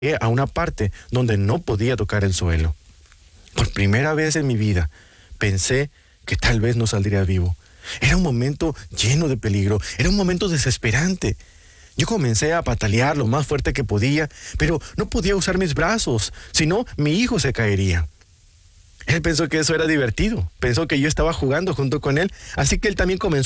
a una parte donde no podía tocar el suelo. Por primera vez en mi vida pensé que tal vez no saldría vivo. Era un momento lleno de peligro, era un momento desesperante. Yo comencé a patalear lo más fuerte que podía, pero no podía usar mis brazos, si no, mi hijo se caería. Él pensó que eso era divertido, pensó que yo estaba jugando junto con él, así que él también comenzó